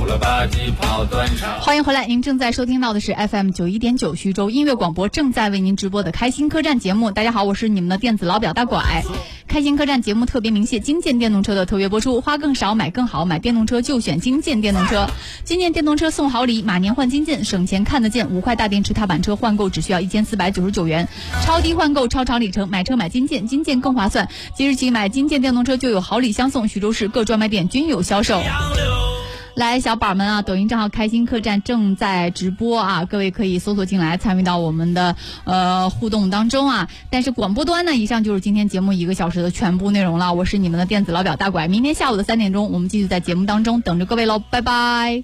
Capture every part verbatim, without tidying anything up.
了吧唧跑断肠。 欢迎回来，您正在收听到的是 F M 九一点九徐州音乐广播，正在为您直播的开心客栈节目。大家好，我是你们的电子老表大拐。开心客栈节目特别鸣谢金建电动车的特约播出，花更少买更好，买电动车就选金建电动车。金建电动车送好礼，马年换金建，省钱看得见。五块大电池踏板车换购只需要一千四百九十九元，超低换购超长里程，买车买金建，金建更划算。即日起买金建电动车就有好礼相送，徐州市各专卖店均有销售。来，小宝们啊，抖音账号开心客栈正在直播啊，各位可以搜索进来参与到我们的呃互动当中啊。但是广播端呢，以上就是今天节目一个小时的全部内容了。我是你们的电子老表大拐，明天下午的三点钟，我们继续在节目当中等着各位喽，拜拜。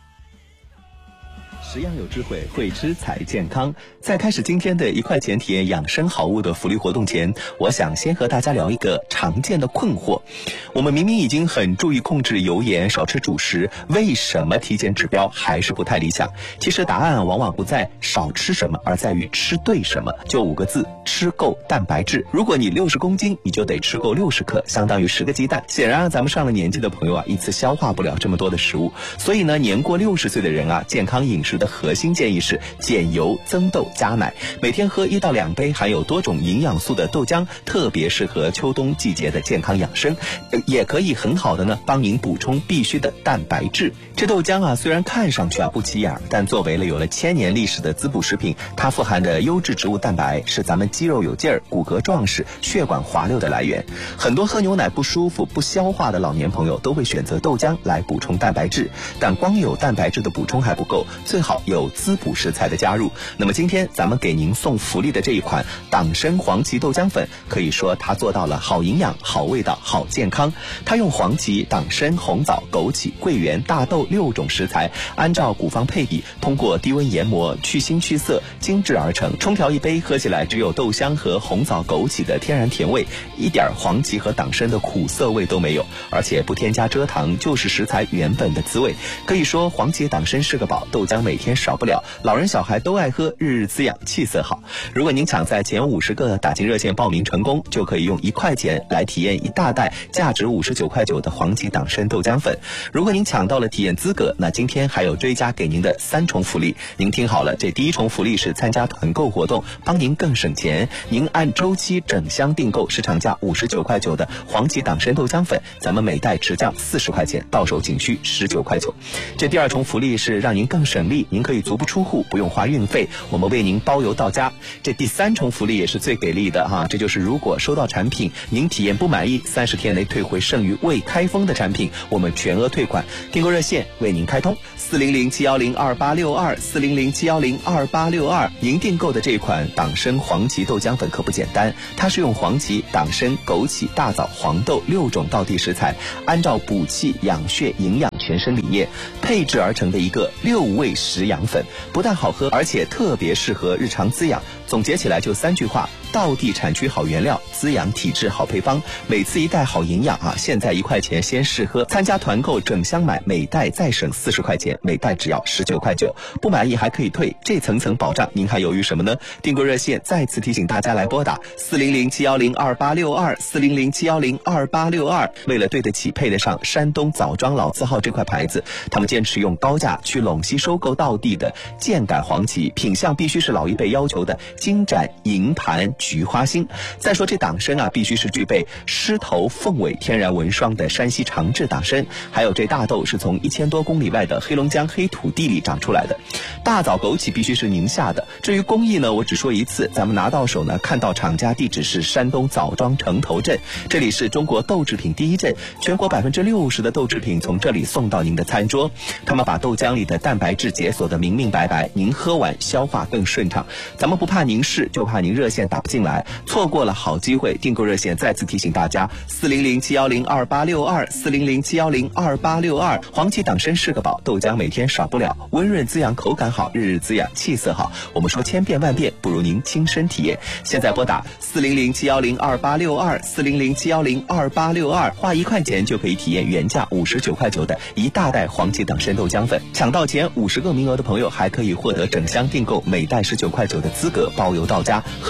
食养有智慧，会吃才健康。在开始今天的一块钱体验养生好物的福利活动前，我想先和大家聊一个常见的困惑。我们明明已经很注意控制油盐，少吃主食，为什么体检指标还是不太理想？其实答案往往不在少吃什么，而在于吃对什么。就五个字，吃够蛋白质。如果你六十公斤，你就得吃够六十克，相当于十个鸡蛋。显然啊，咱们上了年纪的朋友啊，一次消化不了这么多的食物。所以呢，年过六十岁的人啊，健康饮食的核心建议是减油、增豆、加奶，每天喝一到两杯含有多种营养素的豆浆，特别适合秋冬季节的健康养生，也可以很好的呢帮您补充必需的蛋白质。这豆浆啊，虽然看上去啊不起眼，但作为了有了千年历史的滋补食品，它富含的优质植物蛋白是咱们肌肉有劲儿、骨骼壮实、血管滑溜的来源。很多喝牛奶不舒服、不消化的老年朋友都会选择豆浆来补充蛋白质，但光有蛋白质的补充还不够，最好有滋补食材的加入。那么今天咱们给您送福利的这一款党参黄芪豆浆粉，可以说它做到了好营养、好味道、好健康。它用黄芪、党参、红枣、枸杞、桂圆、大豆六种食材，按照古方配比，通过低温研磨、去腥去涩，精制而成。冲调一杯，喝起来只有豆香和红枣、枸杞的天然甜味，一点黄芪和党参的苦涩味都没有，而且不添加蔗糖，就是食材原本的滋味。可以说黄芪党参是个宝，豆浆每天少不了，老人小孩都爱喝，日日滋养，气色好。如果您抢在前五十个打进热线报名成功，就可以用一块钱来体验一大袋价值五十九块九的黄芪党参豆浆粉。如果您抢到了体验资格，那今天还有追加给您的三重福利。您听好了，这第一重福利是参加团购活动，帮您更省钱。您按周期整箱订购市场价五十九块九的黄芪党参豆浆粉，咱们每袋直降四十块钱，到手仅需十九块九。这第二重福利是让您更省力，您可以足不出户，不用花运费，我们为您包邮到家。这第三重福利也是最给力的哈，这就是如果收到产品您体验不满意，三十天内退回剩余未开封的产品，我们全额退款。订购热线为您开通四零零七幺零二八六二四零零七幺零二八六二。您订购的这款党参黄芪豆浆粉可不简单，它是用黄芪、党参、枸杞、大枣、黄豆六种道地食材，按照补气、养血、营养全身理念配制而成的一个六味食养粉，不但好喝，而且特别适合日常滋养。总结起来就三句话：道地产区好原料，滋养体质好配方，每次一袋好营养啊！现在一块钱先试喝，参加团购整箱买，每袋再省四十块钱，每袋只要十九块九，不满意还可以退，这层层保障，您还犹豫什么呢？订购热线再次提醒大家来拨打四零零七幺零二八六二四零零七幺零二八六二。为了对得起配得上山东枣庄老字号这块牌子，他们坚持用高价去陇西收购道地的箭杆黄芪，品相必须是老一辈要求的金盏、银盘、菊花心。再说这党参啊，必须是具备狮头凤尾天然纹双的山西长治党参，还有这大豆是从一千多公里外的黑龙江黑土地里长出来的，大枣枸杞必须是宁夏的。至于工艺呢，我只说一次，咱们拿到手呢，看到厂家地址是山东枣庄城头镇，这里是中国豆制品第一镇，全国百分之六十的豆制品从这里送到您的餐桌。他们把豆浆里的蛋白质解锁的明明白白，您喝完消化更顺畅。咱们不怕您试，就怕您热线打不进来，错过了好机会。订购热线再次提醒大家：四零零七幺零二八六二四零零七幺零二八六二。黄芪党参是个宝，豆浆每天少不了，温润滋养，口感好，日日滋养，气色好。我们说千变万变，不如您亲身体验。现在拨打四零零七幺零二八六二四零零七幺零二八六二，花一块钱就可以体验原价五十九块九的一大袋黄芪党参豆浆粉。抢到前五十个名额的朋友，还可以获得整箱订购每袋十九块九的资格，包邮到家，喝着舒服。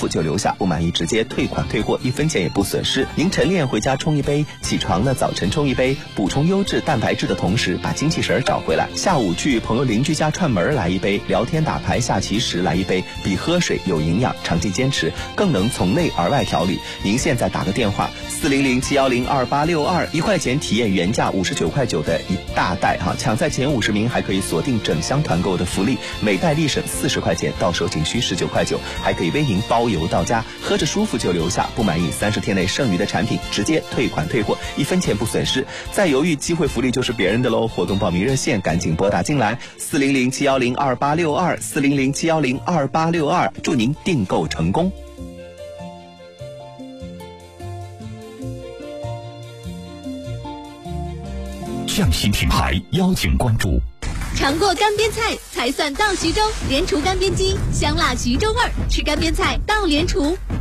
服就留下，不满意直接退款退货，一分钱也不损失。您晨练回家冲一杯，起床呢早晨冲一杯，补充优质蛋白质的同时把精气神找回来。下午去朋友邻居家串门来一杯，聊天打牌下棋时来一杯，比喝水有营养，长期坚持更能从内而外调理。您现在打个电话四零零七幺零二八六二，一块钱体验原价五十九块九的一大袋哈，抢在前五十名还可以锁定整箱团购的福利，每袋立省四十块钱，到手仅需十九块九，还可以微银包邮到家，喝着舒服就留下，不满意三十天内剩余的产品直接退款退货，一分钱不损失。再犹豫，机会福利就是别人的喽！活动报名热线赶紧拨打进来，四零零七幺零二八六二，四零零七幺零二八六二，祝您订购成功。 匠心品牌邀请关注。 尝过干煸菜才算到徐州，莲厨干煸鸡，香辣徐州味儿，吃干煸菜到莲厨。